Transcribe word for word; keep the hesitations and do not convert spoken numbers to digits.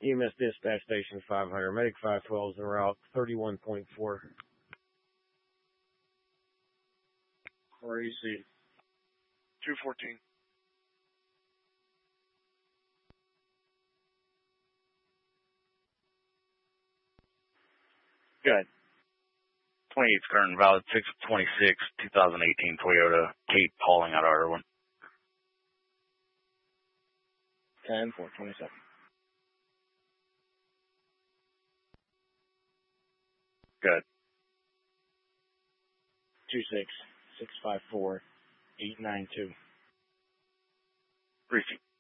E M S dispatch station five hundred. Medic five twelve is en route, thirty-one point four. Where you see? two fourteen. Good. twenty-eight's current valid six twenty-six, twenty eighteen Toyota Kate hauling out of Irwin. ten four twenty-seven. Good. two six six five four eight nine two. Briefing.